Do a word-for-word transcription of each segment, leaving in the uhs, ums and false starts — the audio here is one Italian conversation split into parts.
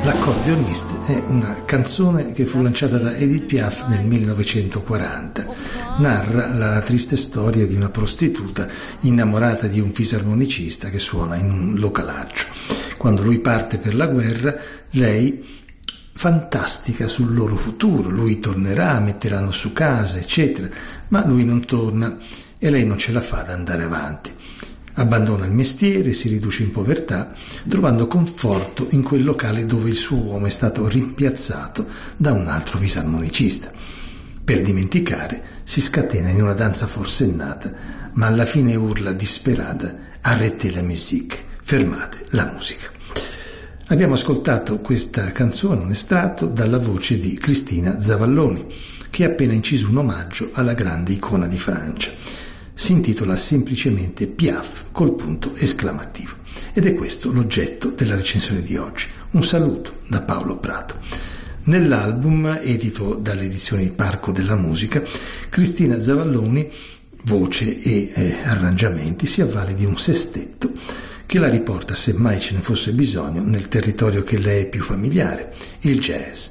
L'accordionista è una canzone che fu lanciata da Edith Piaf nel millenovecentoquaranta. Narra la triste storia di una prostituta innamorata di un fisarmonicista che suona in un localaccio. Quando lui parte per la guerra, lei fantastica sul loro futuro, lui tornerà, metteranno su casa, eccetera, ma lui non torna e lei non ce la fa ad andare avanti. Abbandona il mestiere, si riduce in povertà, trovando conforto in quel locale dove il suo uomo è stato rimpiazzato da un altro fisarmonicista. Per dimenticare, si scatena in una danza forsennata, ma alla fine urla disperata: arrêtez la musique, fermate la musica. Abbiamo ascoltato questa canzone, un estratto, dalla voce di Cristina Zavalloni, che ha appena inciso un omaggio alla grande icona di Francia. Si intitola semplicemente Piaf col punto esclamativo. Ed è questo l'oggetto della recensione di oggi. Un saluto da Paolo Prato. Nell'album, edito dalle edizioni Parco della Musica, Cristina Zavalloni, voce e eh, arrangiamenti, si avvale di un sestetto che la riporta, se mai ce ne fosse bisogno, nel territorio che le è più familiare, il jazz.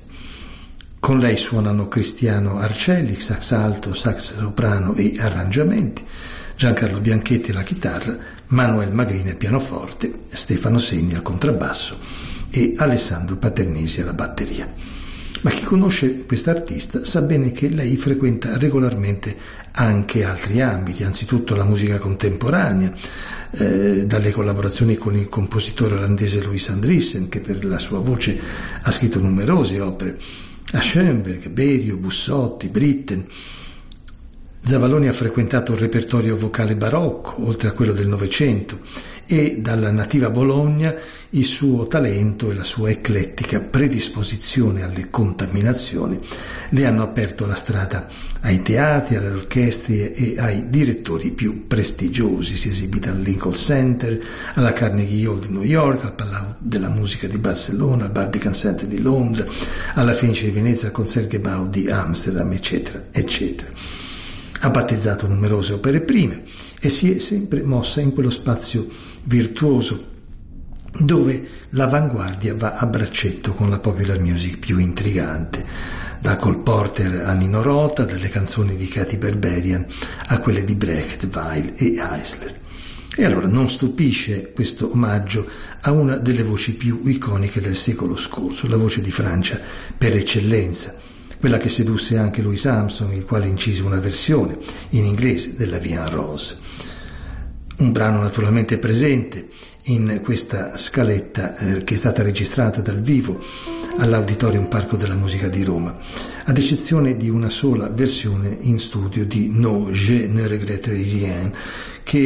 Con lei suonano Cristiano Arcelli, sax alto, sax soprano e arrangiamenti, Giancarlo Bianchetti alla chitarra, Manuel Magrini al pianoforte, Stefano Segni al contrabbasso e Alessandro Paternesi alla batteria. Ma chi conosce quest'artista sa bene che lei frequenta regolarmente anche altri ambiti, anzitutto la musica contemporanea, eh, dalle collaborazioni con il compositore olandese Louis Andriessen, che per la sua voce ha scritto numerose opere, a Schoenberg, Berio, Bussotti, Britten. Zavalloni ha frequentato il repertorio vocale barocco, oltre a quello del Novecento, e dalla nativa Bologna il suo talento e la sua eclettica predisposizione alle contaminazioni le hanno aperto la strada ai teatri, alle orchestre e ai direttori più prestigiosi. Si è esibita al Lincoln Center, alla Carnegie Hall di New York, al Palau della Musica di Barcellona, al Barbican Center di Londra, alla Fenice di Venezia, al Concertgebouw di Amsterdam, eccetera, eccetera. Ha battezzato numerose opere prime e si è sempre mossa in quello spazio virtuoso dove l'avanguardia va a braccetto con la popular music più intrigante, da Cole Porter a Nino Rota, dalle canzoni di Katy Berberian a quelle di Brecht, Weill e Eisler. E allora non stupisce questo omaggio a una delle voci più iconiche del secolo scorso, la voce di Francia per eccellenza, quella che sedusse anche Louis Armstrong, il quale incise una versione in inglese della Vie en Rose. Un brano naturalmente presente in questa scaletta eh, che è stata registrata dal vivo all'Auditorium Parco della Musica di Roma, ad eccezione di una sola versione in studio di No, je ne regrette rien, che